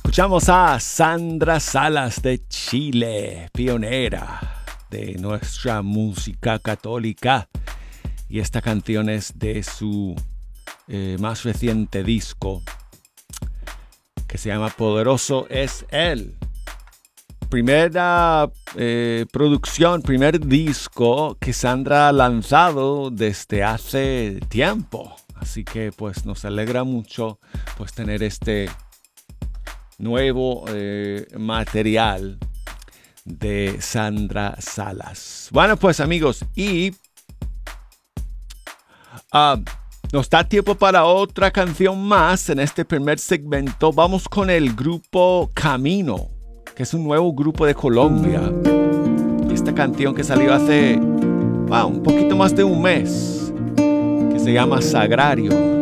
Escuchamos a Sandra Salas de Chile, pionera de nuestra música católica. Y esta canción es de su más reciente disco, que se llama Poderoso es Él. Primera producción, primer disco que Sandra ha lanzado desde hace tiempo. Así que pues nos alegra mucho pues tener este nuevo material de Sandra Salas. Bueno pues amigos, y nos da tiempo para otra canción más en este primer segmento. Vamos con el grupo Camino, que es un nuevo grupo de Colombia. Y esta canción que salió hace un poquito más de un mes, que se llama Sagrario.